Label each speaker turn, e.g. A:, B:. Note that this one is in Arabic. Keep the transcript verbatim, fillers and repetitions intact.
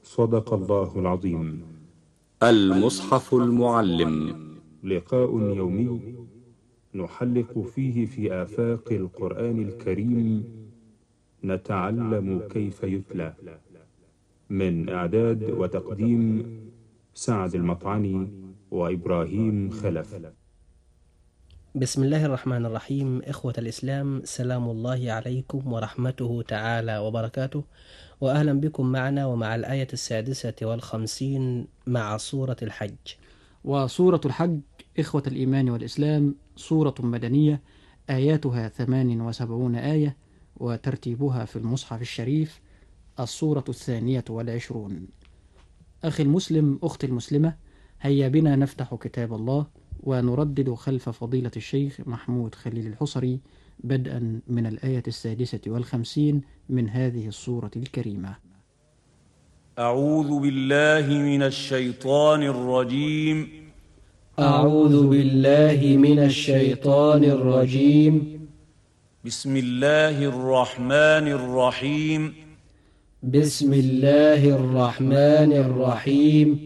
A: صدق الله العظيم.
B: المصحف المعلم،
A: لقاء يومي نحلق فيه في آفاق القرآن الكريم، نتعلم كيف يتلى. من إعداد وتقديم سعد المطعني وإبراهيم خلف.
C: بسم الله الرحمن الرحيم. إخوة الإسلام، سلام الله عليكم ورحمته تعالى وبركاته، وأهلا بكم معنا ومع الآية السادسة والخمسين مع سورة الحج.
D: وسورة الحج إخوة الإيمان والإسلام سورة مدنية، آياتها ثمان وسبعون آية، وترتيبها في المصحف الشريف السورة الثانية والعشرون. أخي المسلم، أختي المسلمة، هيا بنا نفتح كتاب الله ونردد خلف فضيلة الشيخ محمود خليل الحصري بدءا من الآية السادسة والخمسين من هذه السورة الكريمة.
E: أعوذ بالله من الشيطان الرجيم.
F: أعوذ بالله من الشيطان الرجيم.
E: بسم الله الرحمن الرحيم.
F: بسم الله الرحمن الرحيم.